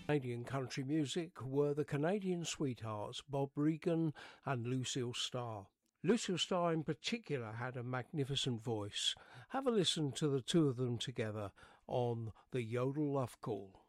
Canadian country music were the Canadian sweethearts Bob Regan and Lucille Starr. Lucille Starr in particular had a magnificent voice. Have a listen to the two of them together on the Yodel Love Call.